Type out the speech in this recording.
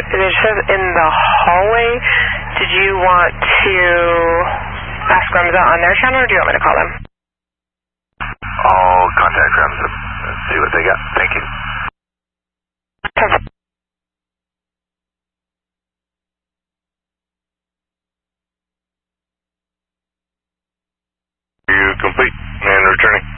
It says in the hallway. Did you want to ask Remza on their channel, or do you want me to call them? I'll contact Remza and see what they got. Thank you. You complete and returning.